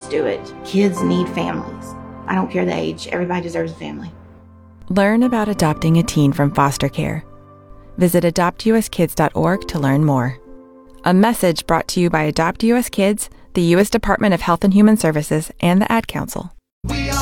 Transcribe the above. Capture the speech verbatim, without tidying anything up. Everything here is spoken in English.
do it. Kids need families. I don't care the age. Everybody deserves a family. Learn about adopting a teen from foster care. Visit adopt u s kids dot org to learn more. A message brought to you by Adopt U S Kids, the U S Department of Health and Human Services, and the Ad Council.